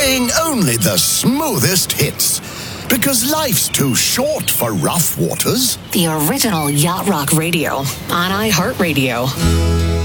playing only the smoothest hits. Because life's too short for rough waters. The original Yacht Rock Radio on iHeartRadio.